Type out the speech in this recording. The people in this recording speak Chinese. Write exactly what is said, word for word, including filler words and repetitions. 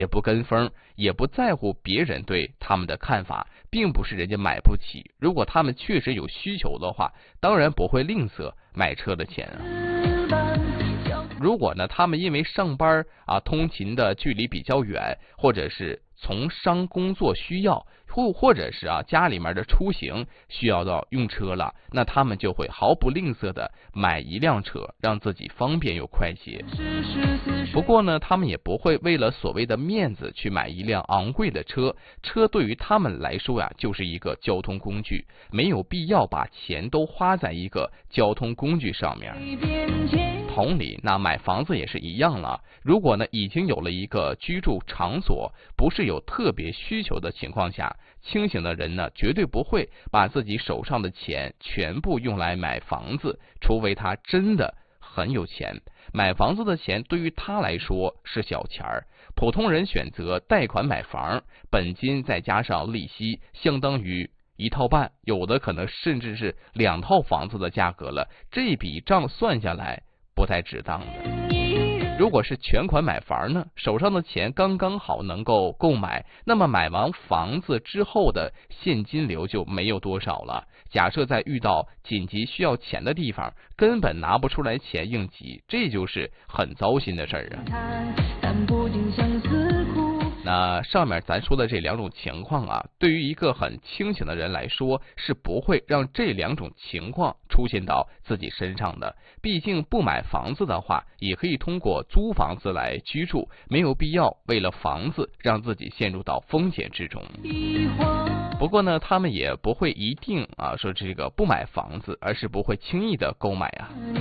也不跟风，也不在乎别人对他们的看法，并不是人家买不起。如果他们确实有需求的话，当然不会吝啬买车的钱啊。如果呢，他们因为上班啊通勤的距离比较远，或者是从商工作需要，或或者是啊家里面的出行需要到用车了，那他们就会毫不吝啬的买一辆车，让自己方便又快捷。不过呢，他们也不会为了所谓的面子去买一辆昂贵的车，车对于他们来说呀，就是一个交通工具，没有必要把钱都花在一个交通工具上面。同理，那买房子也是一样了。如果呢已经有了一个居住场所，不是有特别需求的情况下，清醒的人呢绝对不会把自己手上的钱全部用来买房子，除非他真的很有钱。买房子的钱对于他来说是小钱儿。普通人选择贷款买房，本金再加上利息，相当于一套半，有的可能甚至是两套房子的价格了。这笔账算下来不太值当的。如果是全款买房呢，手上的钱刚刚好能够购买，那么买完房子之后的现金流就没有多少了。假设在遇到紧急需要钱的地方，根本拿不出来钱应急，这就是很糟心的事儿啊。那上面咱说的这两种情况啊，对于一个很清醒的人来说，是不会让这两种情况出现到自己身上的。毕竟不买房子的话，也可以通过租房子来居住，没有必要为了房子让自己陷入到风险之中。不过呢，他们也不会一定啊说这个不买房子，而是不会轻易的购买啊。